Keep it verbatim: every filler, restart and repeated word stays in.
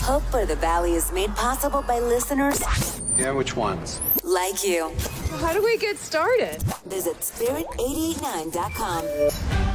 Hope for the Valley is made possible by listeners Yeah, which ones? like you. How do we get started? Visit spirit eight eight nine dot com.